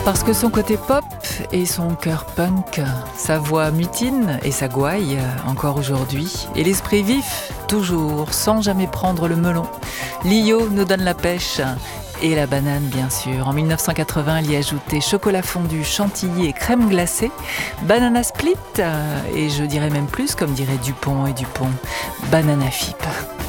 Parce que son côté pop et son cœur punk, sa voix mutine et sa gouaille encore aujourd'hui, et l'esprit vif toujours, sans jamais prendre le melon. Lio nous donne la pêche et la banane bien sûr. En 1980, elle y ajoutait chocolat fondu, chantilly et crème glacée, banana split et je dirais même plus, comme dirait Dupont et Dupont, banana fipe.